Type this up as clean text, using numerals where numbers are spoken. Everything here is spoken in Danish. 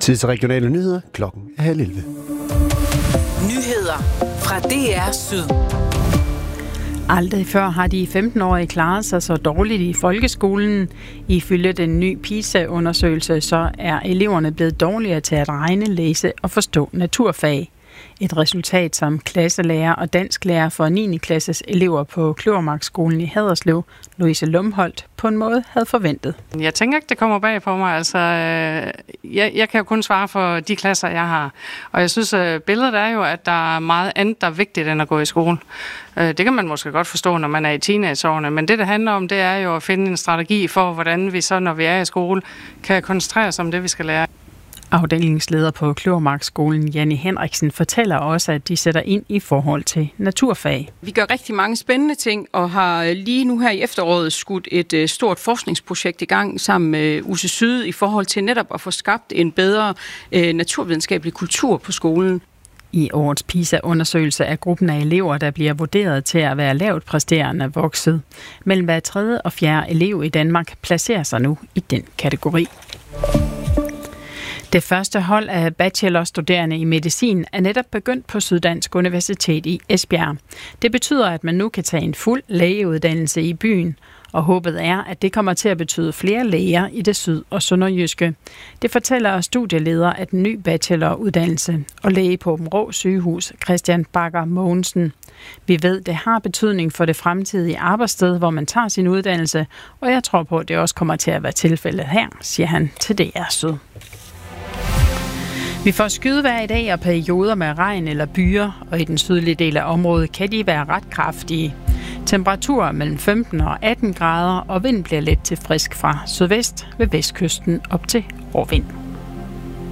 Tid til regionale nyheder. Klokken er 11:30. Nyheder fra DR Syd. Aldrig før har de 15-årige klaret sig så dårligt i folkeskolen. Ifølge den nye PISA-undersøgelse, så er eleverne blevet dårligere til at regne, læse og forstå naturfag. Et resultat, som klasselærer og dansklærer for 9. klasses elever på Kløvermarkskolen i Haderslev, Louise Lumholdt, på en måde havde forventet. Jeg tænker ikke, det kommer bag på mig. Altså, jeg kan jo kun svare for de klasser, jeg har. Og jeg synes, billedet er jo, at der er meget andet, der er vigtigt end at gå i skole. Det kan man måske godt forstå, når man er i teenageårene. Men det handler om, det er jo at finde en strategi for, hvordan vi så, når vi er i skole, kan koncentrere os om det, vi skal lære. Afdelingsleder på Kløvermarkskolen, Janni Henriksen, fortæller også, at de sætter ind i forhold til naturfag. Vi gør rigtig mange spændende ting, og har lige nu her i efteråret skudt et stort forskningsprojekt i gang sammen med UC Syd i forhold til netop at få skabt en bedre naturvidenskabelig kultur på skolen. I årets PISA-undersøgelse er gruppen af elever, der bliver vurderet til at være lavt præsterende, vokset. Mellem hver 3. og 4. elev i Danmark placerer sig nu i den kategori. Det første hold af bachelorstuderende i medicin er netop begyndt på Syddansk Universitet i Esbjerg. Det betyder, at man nu kan tage en fuld lægeuddannelse i byen, og håbet er, at det kommer til at betyde flere læger i det syd- og sønderjyske. Det fortæller studieleder af den nye bacheloruddannelse og læge på Aabenraa Sygehus, Christian Bakker Mogensen. Vi ved, det har betydning for det fremtidige arbejdssted, hvor man tager sin uddannelse, og jeg tror på, at det også kommer til at være tilfældet her, siger han til DR Syd. Vi får skydevejr i dag og perioder med regn eller byer, og i den sydlige del af området kan de være ret kraftige. Temperaturer mellem 15 og 18 grader, og vind bliver let til frisk fra sydvest ved vestkysten op til hård vind.